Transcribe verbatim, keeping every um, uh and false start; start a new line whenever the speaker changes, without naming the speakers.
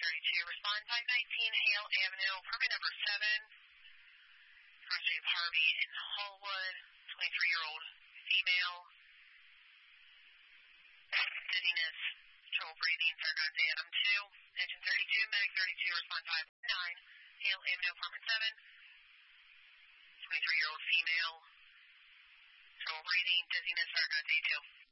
thirty-two, respond five nineteen Hale Avenue, apartment number seven. First name Harvey in Hallwood, twenty-three-year-old female. Dizziness, trouble breathing, Sargasso two. Engine thirty-two, Mag thirty-two, respond five nine Hale Avenue, apartment seven. twenty-three-year-old female. Trouble breathing, dizziness, Sargasso two.